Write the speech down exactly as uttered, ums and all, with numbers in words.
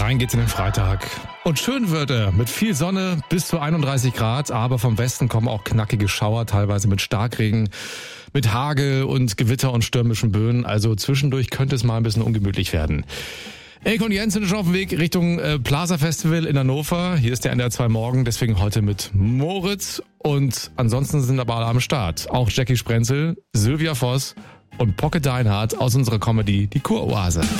Rein geht's in den Freitag. Und schön wird er, mit viel Sonne bis zu einunddreißig Grad, aber vom Westen kommen auch knackige Schauer, teilweise mit Starkregen, mit Hagel und Gewitter und stürmischen Böen. Also zwischendurch könnte es mal ein bisschen ungemütlich werden. Elke und Jens sind schon auf dem Weg Richtung äh, Plaza Festival in Hannover. Hier ist der N D R zwei Morgen, deswegen heute mit Moritz. Und ansonsten sind aber alle am Start. Auch Jackie Sprenzel, Sylvia Voss und Pocke Deinhardt aus unserer Comedy Die Kuroase.